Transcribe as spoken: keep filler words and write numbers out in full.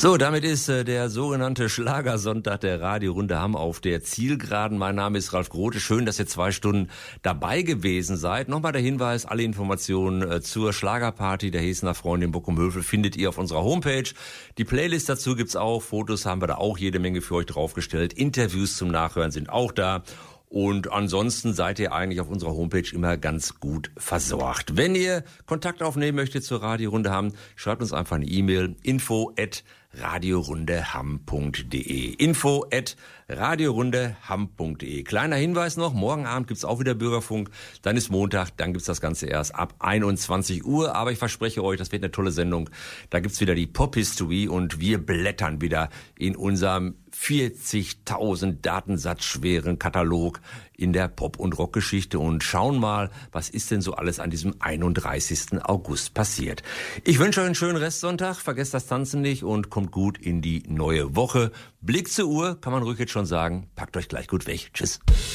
So, damit ist äh, der sogenannte Schlagersonntag der Radiorunde Hamm auf der Zielgeraden. Mein Name ist Ralf Grote. Schön, dass ihr zwei Stunden dabei gewesen seid. Nochmal der Hinweis, alle Informationen äh, zur Schlagerparty der Hesener Freundin Bochum-Hövel findet ihr auf unserer Homepage. Die Playlist dazu gibt's auch. Fotos haben wir da auch jede Menge für euch draufgestellt. Interviews zum Nachhören sind auch da. Und ansonsten seid ihr eigentlich auf unserer Homepage immer ganz gut versorgt. Wenn ihr Kontakt aufnehmen möchtet zur Radiorunde Hamm, schreibt uns einfach eine E-Mail, info at radiorundehamm punkt de. Info at radiorundehamm punkt de. Kleiner Hinweis noch, morgen Abend gibt's auch wieder Bürgerfunk, dann ist Montag, dann gibt's das Ganze erst ab einundzwanzig Uhr. Aber ich verspreche euch, das wird eine tolle Sendung. Da gibt's wieder die Pop-History und wir blättern wieder in unserem vierzigtausend Datensatz schweren Katalog in der Pop- und Rockgeschichte und schauen mal, was ist denn so alles an diesem einunddreißigsten August passiert. Ich wünsche euch einen schönen Restsonntag, vergesst das Tanzen nicht und kommt gut in die neue Woche. Blick zur Uhr, kann man ruhig jetzt schon sagen, packt euch gleich gut weg. Tschüss.